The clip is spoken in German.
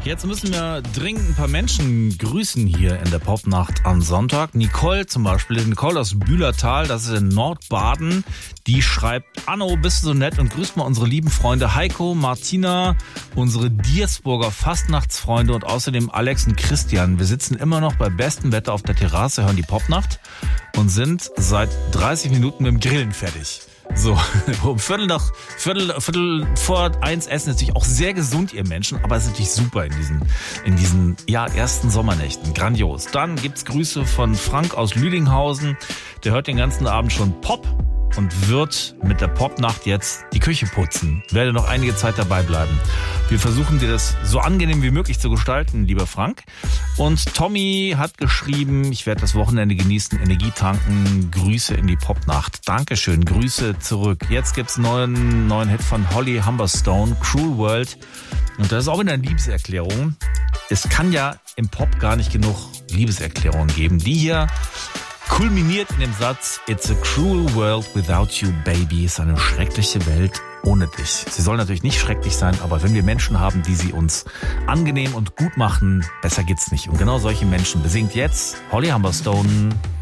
Jetzt müssen wir dringend ein paar Menschen grüßen hier in der Popnacht am Sonntag. Nicole zum Beispiel, Nicole aus Bühlertal, das ist in Nordbaden. Die schreibt, Anno, bist du so nett und grüßt mal unsere lieben Freunde Heiko, Martina, unsere Diersburger Fastnachtsfreunde und außerdem Alex und Christian. Wir sitzen immer noch bei bestem Wetter auf der Terrasse, hören die Popnacht und sind seit 30 Minuten mit dem Grillen fertig. So, um Viertel vor 1 essen ist natürlich auch sehr gesund, ihr Menschen, aber es ist natürlich super in diesen ersten Sommernächten. Grandios. Dann gibt's Grüße von Frank aus Lüdinghausen. Der hört den ganzen Abend schon Pop und wird mit der Popnacht jetzt die Küche putzen. Werde noch einige Zeit dabei bleiben. Wir versuchen dir das so angenehm wie möglich zu gestalten, lieber Frank. Und Tommy hat geschrieben, ich werde das Wochenende genießen, Energie tanken, Grüße in die Popnacht. Dankeschön, Grüße zurück. Jetzt gibt's einen neuen Hit von Holly Humberstone, Cruel World. Und das ist auch wieder eine Liebeserklärung. Es kann ja im Pop gar nicht genug Liebeserklärungen geben. Die hier kulminiert in dem Satz, It's a cruel world without you, baby. Es ist eine schreckliche Welt ohne dich. Sie soll natürlich nicht schrecklich sein, aber wenn wir Menschen haben, die sie uns angenehm und gut machen, besser geht's nicht. Und genau solche Menschen besingt jetzt Holly Humberstone.